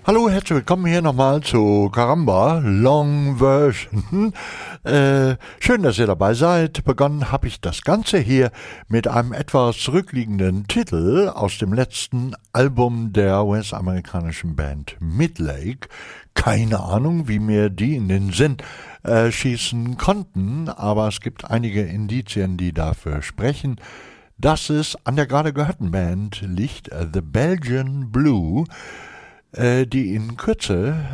Hallo, herzlich willkommen hier nochmal zu Caramba Long Version. Schön, dass ihr dabei seid. Begonnen habe ich das Ganze hier mit einem etwas zurückliegenden Titel aus dem letzten Album der US-amerikanischen Band Midlake. Keine Ahnung, wie mir die in den Sinn schießen konnten, aber es gibt einige Indizien, die dafür sprechen, dass es an der gerade gehörten Band liegt, The Belgian Blue, die in Kürze